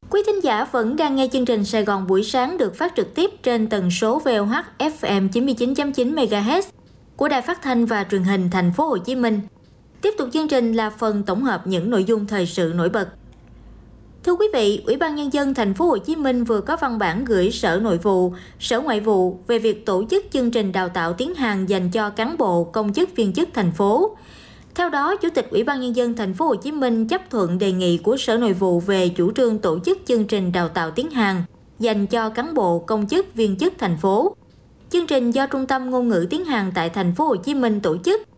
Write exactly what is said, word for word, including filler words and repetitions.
Quý thính giả vẫn đang nghe chương trình Sài Gòn buổi sáng được phát trực tiếp trên tần số vê o hát ép em chín mươi chín chấm chín mê ga héc của Đài Phát thanh và Truyền hình Thành phố Hồ Chí Minh. Tiếp tục chương trình là phần tổng hợp những nội dung thời sự nổi bật. Thưa quý vị, Ủy ban Nhân dân Thành phố Hồ Chí Minh vừa có văn bản gửi Sở Nội vụ, Sở Ngoại vụ về việc tổ chức chương trình đào tạo tiếng Hàn dành cho cán bộ, công chức viên chức thành phố. Theo đó, Chủ tịch Ủy ban Nhân dân Thành phố Hồ Chí Minh chấp thuận đề nghị của Sở Nội vụ về chủ trương tổ chức chương trình đào tạo tiếng Hàn dành cho cán bộ, công chức viên chức thành phố. Chương trình do Trung tâm Ngôn ngữ tiếng Hàn tại Thành phố Hồ Chí Minh tổ chức